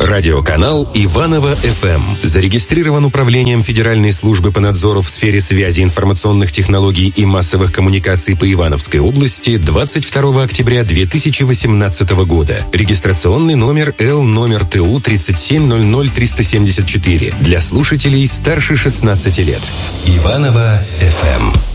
Радиоканал Иваново-ФМ. Зарегистрирован Управлением Федеральной службы по надзору в сфере связи, информационных технологий и массовых коммуникаций по Ивановской области 22 октября 2018 года. Регистрационный номер Л ТУ 3700374 для слушателей старше 16 лет. Иваново-ФМ.